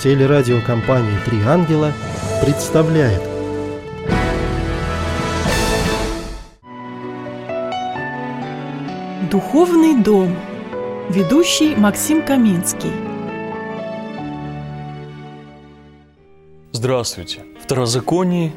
Телерадиокомпания «Три ангела» представляет. Духовный дом. Ведущий Максим Каминский. Здравствуйте. Второзаконие,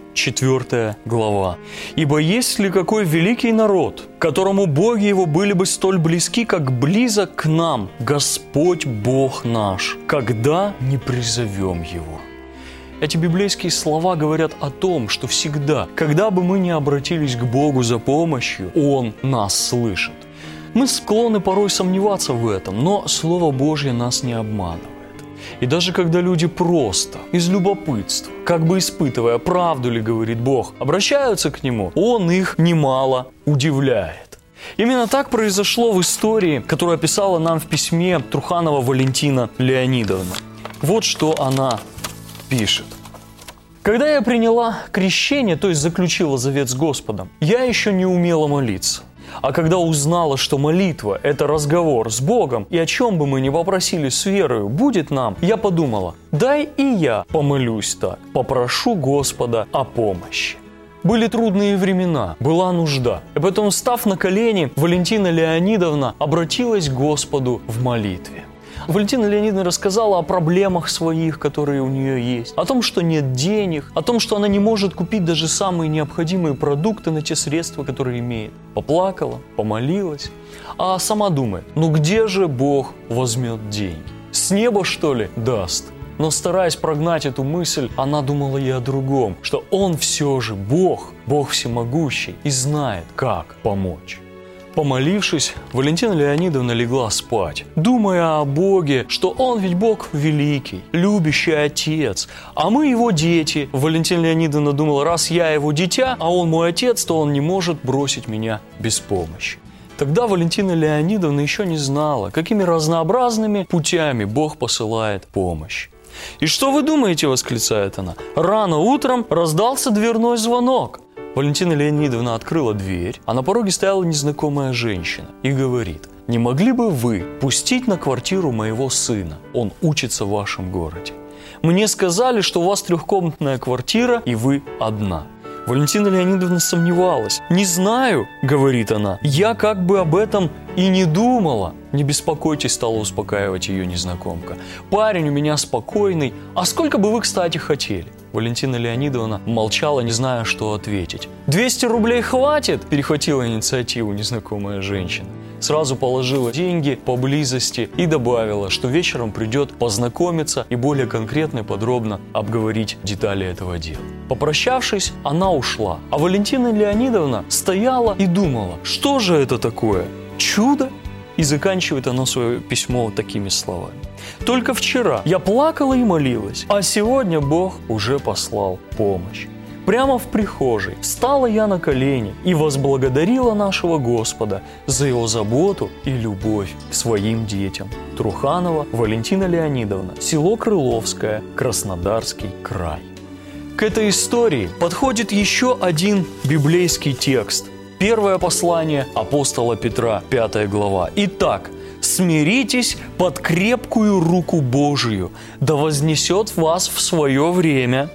4 глава. «Ибо есть ли какой великий народ, которому боги его были бы столь близки, как близок к нам Господь Бог наш, когда не призовем его?» Эти библейские слова говорят о том, что всегда, когда бы мы ни обратились к Богу за помощью, Он нас слышит. Мы склонны порой сомневаться в этом, но Слово Божье нас не обманывает. И даже когда люди просто, из любопытства, как бы испытывая, правду ли говорит Бог, обращаются к Нему, Он их немало удивляет. Именно так произошло в истории, которую описала нам в письме Труханова Валентина Леонидовна. Вот что она пишет. «Когда я приняла крещение, то есть заключила завет с Господом, я еще не умела молиться. А когда узнала, что молитва – это разговор с Богом, и о чем бы мы ни попросили с верою будет нам, я подумала, дай и я помолюсь так, попрошу Господа о помощи. Были трудные времена, была нужда. И поэтому, став на колени, Валентина Леонидовна обратилась к Господу в молитве. Валентина Леонидовна рассказала о проблемах своих, которые у нее есть, о том, что нет денег, о том, что она не может купить даже самые необходимые продукты на те средства, которые имеет. Поплакала, помолилась, а сама думает, ну где же Бог возьмет деньги? С неба, что ли, даст? Но стараясь прогнать эту мысль, она думала и о другом, что Он все же Бог, Бог всемогущий и знает, как помочь. Помолившись, Валентина Леонидовна легла спать, думая о Боге, что Он ведь Бог великий, любящий Отец, а мы Его дети. Валентина Леонидовна думала, раз я Его дитя, а Он мой Отец, то Он не может бросить меня без помощи. Тогда Валентина Леонидовна еще не знала, какими разнообразными путями Бог посылает помощь. «И что вы думаете?» – восклицает она. «Рано утром раздался дверной звонок». Валентина Леонидовна открыла дверь, а на пороге стояла незнакомая женщина и говорит, «Не могли бы вы пустить на квартиру моего сына? Он учится в вашем городе. Мне сказали, что у вас трехкомнатная квартира, и вы одна». Валентина Леонидовна сомневалась. «Не знаю», — говорит она, — «я как бы об этом и не думала». «Не беспокойтесь», — стала успокаивать ее незнакомка. «Парень у меня спокойный. А сколько бы вы, кстати, хотели?» Валентина Леонидовна молчала, не зная, что ответить. «200 рублей хватит?» – перехватила инициативу незнакомая женщина. Сразу положила деньги поблизости и добавила, что вечером придет познакомиться и более конкретно и подробно обговорить детали этого дела. Попрощавшись, она ушла, а Валентина Леонидовна стояла и думала, что же это такое? Чудо? И заканчивает она свое письмо такими словами. «Только вчера я плакала и молилась, а сегодня Бог уже послал помощь. Прямо в прихожей встала я на колени и возблагодарила нашего Господа за Его заботу и любовь к своим детям». Труханова Валентина Леонидовна, село Крыловское, Краснодарский край. К этой истории подходит еще один библейский текст. Первое послание апостола Петра, 5 глава. «Итак, смиритесь под крепкую руку Божию, да вознесет вас в свое время.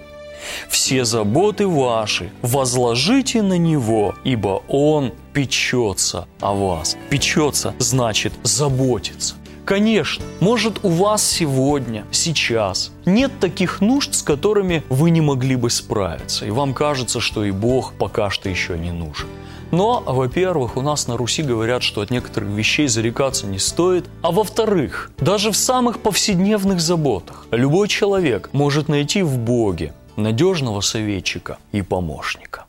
Все заботы ваши возложите на Него, ибо Он печется о вас». Печется значит заботиться. Конечно, может, у вас сегодня, сейчас нет таких нужд, с которыми вы не могли бы справиться, и вам кажется, что и Бог пока что еще не нужен. Но, во-первых, у нас на Руси говорят, что от некоторых вещей зарекаться не стоит, а во-вторых, даже в самых повседневных заботах любой человек может найти в Боге надежного советчика и помощника.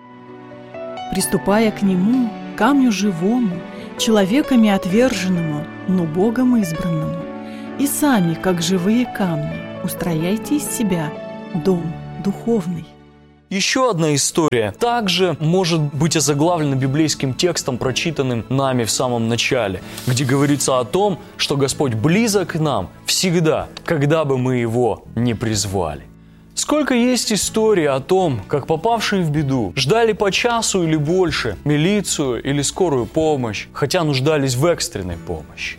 Приступая к Нему, камню живому, человеками отверженному, но Богом избранному, и сами, как живые камни, устрояйте из себя дом духовный. Еще одна история также может быть озаглавлена библейским текстом, прочитанным нами в самом начале, где говорится о том, что Господь близок к нам всегда, когда бы мы Его не призвали. Сколько есть историй о том, как попавшие в беду ждали по часу или больше милицию или скорую помощь, хотя нуждались в экстренной помощи.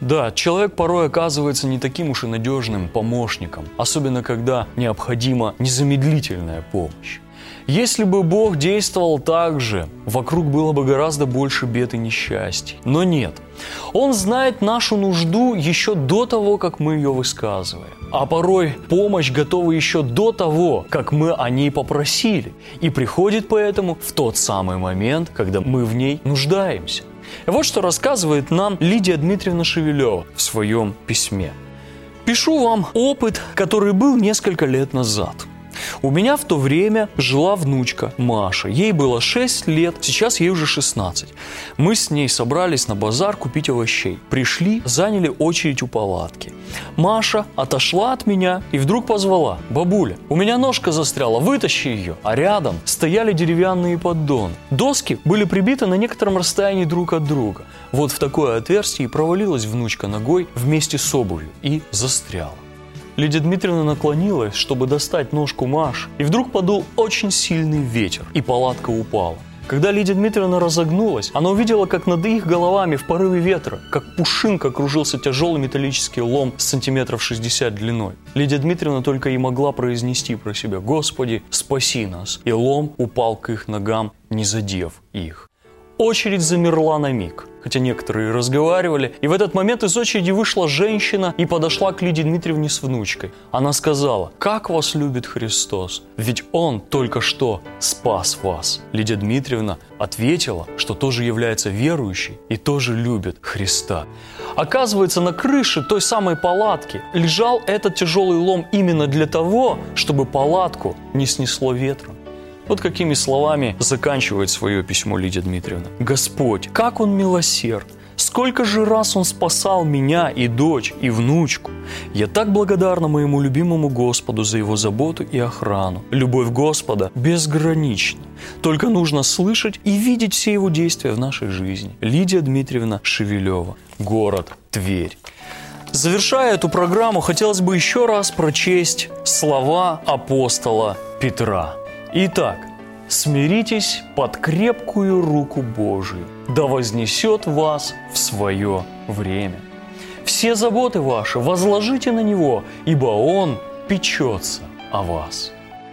Да, человек порой оказывается не таким уж и надежным помощником, особенно когда необходима незамедлительная помощь. Если бы Бог действовал так же, вокруг было бы гораздо больше бед и несчастий. Но нет. Он знает нашу нужду еще до того, как мы ее высказываем. А порой помощь готова еще до того, как мы о ней попросили. И приходит поэтому в тот самый момент, когда мы в ней нуждаемся. И вот что рассказывает нам Лидия Дмитриевна Шевелева в своем письме. «Пишу вам опыт, который был несколько лет назад. У меня в то время жила внучка Маша. Ей было 6 лет, сейчас ей уже 16. Мы с ней собрались на базар купить овощей. Пришли, заняли очередь у палатки. Маша отошла от меня и вдруг позвала: «Бабуля, у меня ножка застряла, вытащи ее». А рядом стояли деревянные поддоны. Доски были прибиты на некотором расстоянии друг от друга. Вот в такое отверстие и провалилась внучка ногой вместе с обувью и застряла. Лидия Дмитриевна наклонилась, чтобы достать ножку Маши, и вдруг подул очень сильный ветер, и палатка упала. Когда Лидия Дмитриевна разогнулась, она увидела, как над их головами в порыве ветра, как пушинка, кружился тяжелый металлический лом сантиметров 60 длиной. Лидия Дмитриевна только и могла произнести про себя: «Господи, спаси нас!» И лом упал к их ногам, не задев их. Очередь замерла на миг, хотя некоторые разговаривали, и в этот момент из очереди вышла женщина и подошла к Лидии Дмитриевне с внучкой. Она сказала: «Как вас любит Христос, ведь Он только что спас вас». Лидия Дмитриевна ответила, что тоже является верующей и тоже любит Христа. Оказывается, на крыше той самой палатки лежал этот тяжелый лом именно для того, чтобы палатку не снесло ветром. Вот какими словами заканчивает свое письмо Лидия Дмитриевна. «Господь, как Он милосерд! Сколько же раз Он спасал меня и дочь, и внучку! Я так благодарна моему любимому Господу за Его заботу и охрану. Любовь Господа безгранична. Только нужно слышать и видеть все Его действия в нашей жизни». Лидия Дмитриевна Шевелева, город Тверь. Завершая эту программу, хотелось бы еще раз прочесть слова апостола Петра. Итак, смиритесь под крепкую руку Божию, да вознесет вас в свое время. Все заботы ваши возложите на Него, ибо Он печется о вас.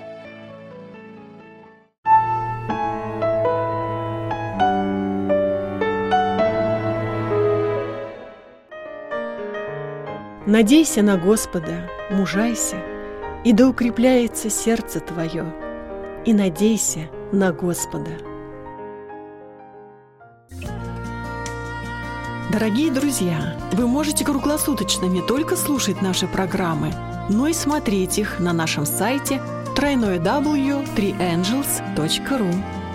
Надейся на Господа, мужайся, и да укрепляется сердце твое, и надейся на Господа. Дорогие друзья, вы можете круглосуточно не только слушать наши программы, но и смотреть их на нашем сайте www.3angels.ru.